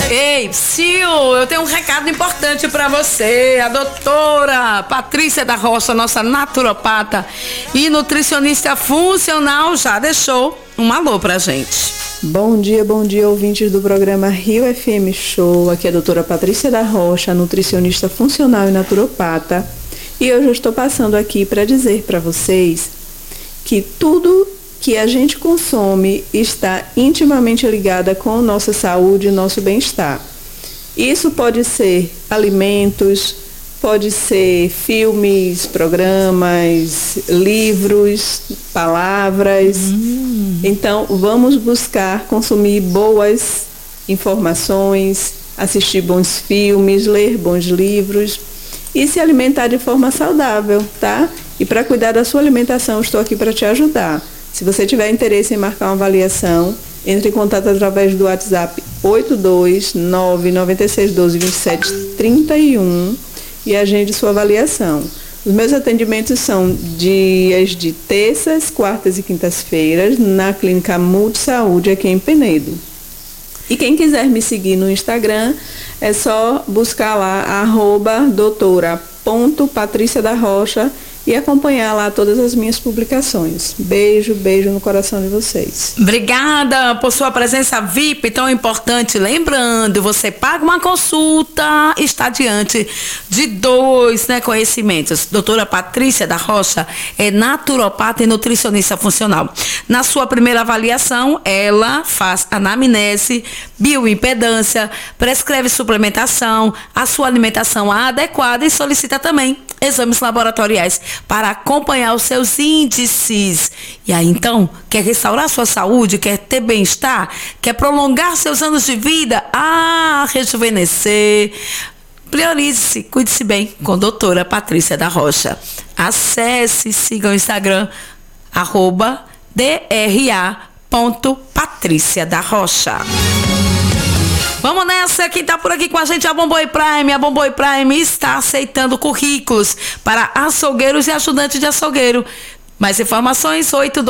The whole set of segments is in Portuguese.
Ei, Sil, eu tenho um recado importante para você. A doutora Patrícia da Rocha, nossa naturopata e nutricionista funcional, já deixou um alô pra gente. Bom dia, ouvintes do programa Rio FM Show. Aqui é a doutora Patrícia da Rocha, nutricionista funcional e naturopata. E eu já estou passando aqui para dizer para vocês que tudo que a gente consome está intimamente ligada com a nossa saúde e nosso bem-estar. Isso pode ser alimentos, pode ser filmes, programas, livros, palavras. Então, vamos buscar consumir boas informações, assistir bons filmes, ler bons livros e se alimentar de forma saudável, tá? E para cuidar da sua alimentação, eu estou aqui para te ajudar. Se você tiver interesse em marcar uma avaliação, entre em contato através do WhatsApp 82996122731 e agende sua avaliação. Os meus atendimentos são dias de terças, quartas e quintas-feiras na Clínica Multisaúde aqui em Penedo. E quem quiser me seguir no Instagram, é só buscar lá @doutora.patriciadarrocha e acompanhar lá todas as minhas publicações. Beijo no coração de vocês. Obrigada por sua presença VIP tão importante. Lembrando, você paga uma consulta, está diante de 2 conhecimentos. Doutora Patrícia da Rocha é naturopata e nutricionista funcional. Na sua primeira avaliação, ela faz anamnese, bioimpedância, prescreve suplementação, a sua alimentação adequada e solicita também exames laboratoriais para acompanhar os seus índices. E aí, então, quer restaurar sua saúde, quer ter bem-estar, quer prolongar seus anos de vida, rejuvenescer, priorize-se, cuide-se bem com a doutora Patrícia da Rocha. Acesse, siga o Instagram, @dra.patriciadarrocha. Vamos nessa, quem está por aqui com a gente é a Bomboi Prime. A Bomboi Prime está aceitando currículos para açougueiros e ajudantes de açougueiro. Mais informações,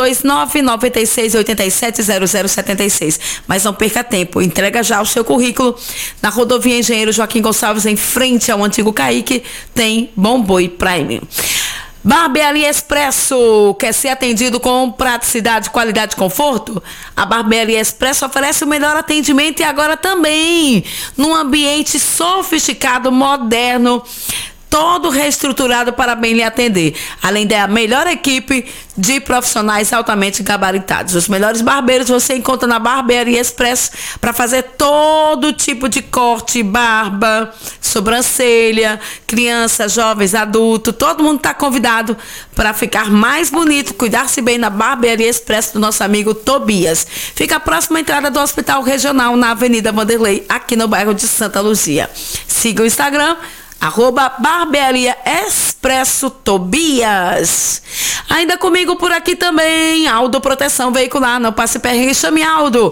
829-9687-0076. Mas não perca tempo, entrega já o seu currículo. Na rodovia Engenheiro Joaquim Gonçalves, em frente ao antigo Caique, tem Bomboi Prime. Barbearia Expresso, quer ser atendido com praticidade, qualidade e conforto? A Barbearia Expresso oferece o melhor atendimento e agora também num ambiente sofisticado, moderno, todo reestruturado para bem lhe atender. Além da melhor equipe de profissionais altamente gabaritados. Os melhores barbeiros você encontra na Barbearia Expresso para fazer todo tipo de corte, barba, sobrancelha, crianças, jovens, adultos. Todo mundo está convidado para ficar mais bonito, cuidar-se bem na Barbearia Expresso do nosso amigo Tobias. Fica a próxima entrada do Hospital Regional na Avenida Vanderlei, aqui no bairro de Santa Luzia. Siga o Instagram, @Barbearia Expresso Tobias. Ainda comigo por aqui também, Aldo Proteção Veicular, não passe perrengue, chame Aldo,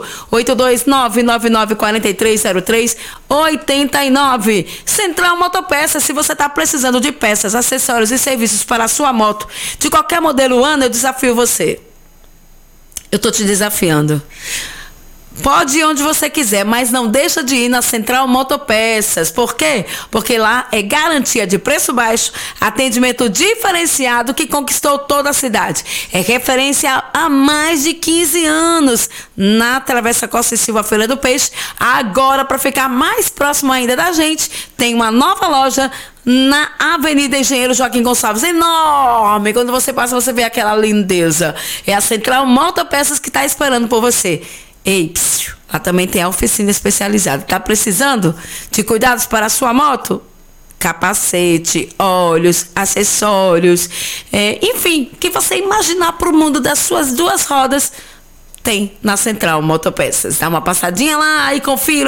82999430389. Central Motopeças, se você está precisando de peças, acessórios e serviços para a sua moto, de qualquer modelo ano, eu desafio você. Eu tô te desafiando. Pode ir onde você quiser, mas não deixa de ir na Central Motopeças. Por quê? Porque lá é garantia de preço baixo, atendimento diferenciado que conquistou toda a cidade. É referência há mais de 15 anos na Travessa Costa e Silva Feira do Peixe. Agora, para ficar mais próximo ainda da gente, tem uma nova loja na Avenida Engenheiro Joaquim Gonçalves, enorme. Quando você passa, você vê aquela lindeza. É a Central Motopeças que está esperando por você. Ei, lá também tem a oficina especializada. Tá precisando de cuidados para a sua moto? Capacete, óleos, acessórios, enfim, que você imaginar para o mundo das suas 2 rodas, tem na Central Motopeças. Dá uma passadinha lá e confira,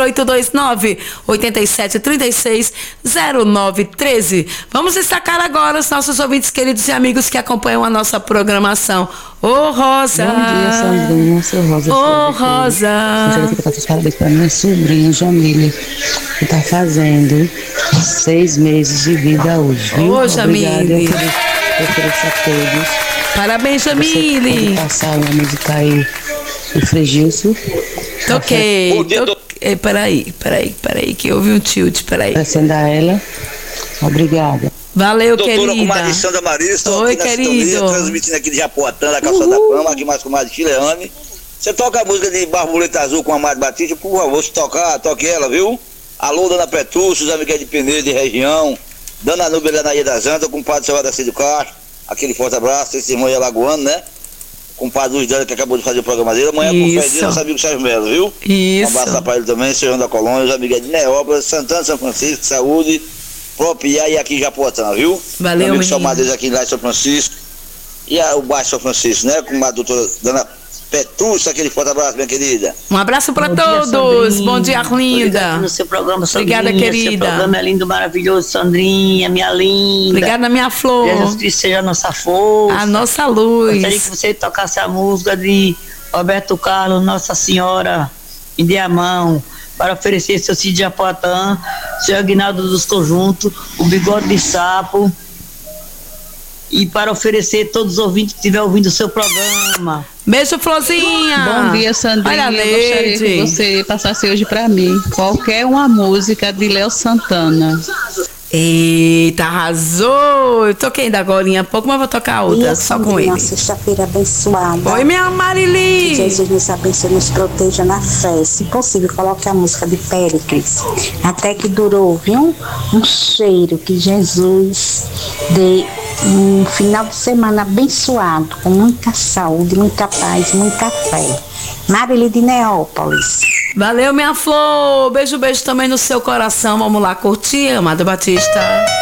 829-8736-0913. Vamos destacar agora os nossos ouvintes queridos e amigos que acompanham a nossa programação. Ô, Rosa! Bom dia, Sandrinha, sou Rosa. Ô, Rosa! Eu quero dar parabéns para minha sobrinha, Jamília, que está fazendo 6 meses de vida hoje. Ô, Jamília! Eu ofereço a todos. Parabéns, Jamília! Passar o nome de Caio e Fregilson. Ok. Peraí, que houve um tilt, peraí. Acenda ela. Obrigada. Valeu, doutora querida. Comadre Sandra Maria, estou Oi, aqui na querido. sintonia, transmitindo aqui de Japoatã, da Calçada da Fama, aqui mais com Comadre Chileane. Você toca a música de Borboleta Azul com a Amado Batista, por favor, se tocar, toque ela, viu? Alô, Dona Petrúcio, os Miguel de Peneira de região, Dona Núbia lá na Ilha das Antas, com o compadre Salvador Cid Castro, aquele forte abraço, esse irmão alagoano, né? Com o compadre Luiz Dana, que acabou de fazer o programa dele, amanhã com o Fedinho, nosso amigo Sérgio Melo, viu? Isso. Um abraço lá pra ele também, Senhor da Colônia, os Miguel de Neópolis, Santana, São Francisco, Saúde, Propiá e aqui em Japoatã, viu? Valeu, amigo menino. São Madeiros aqui lá em São Francisco. E o bairro São Francisco, né? Com a doutora Dona Petrúcia, aquele forte abraço, minha querida. Um abraço para Bom dia, todos. Sandrinha. Bom dia, Tô ligada linda. no seu programa, Sandrinha. Obrigada, querida. Seu programa é lindo, maravilhoso, Sandrinha, minha linda. Obrigada, minha flor. Jesus Cristo seja a nossa força. A nossa luz. Gostaria que você tocasse a música de Roberto Carlos, Nossa Senhora em Diamão, para oferecer seu Cid Japoatã, seu Aguinaldo dos Conjuntos, o Bigode de Sapo, e para oferecer todos os ouvintes que estiverem ouvindo o seu programa. Beijo, Florzinha. Bom dia, Sandrinha. Olha, Eu gostaria Neide. que você passasse hoje pra mim qualquer uma música de Léo Santana. Eita, arrasou. Eu toquei ainda agora há pouco, mas vou tocar outra, só com ele. Uma sexta-feira abençoada. Oi, minha Que Marili. Jesus nos abençoe, nos proteja na fé. Se possível, coloque a música de Péricles. Até que durou, viu? Um cheiro. Que Jesus dê um final de semana abençoado, com muita saúde, muita paz, muita fé. Marili de Neópolis. Valeu, minha flor. Beijo também no seu coração. Vamos lá curtir, Amado Batista.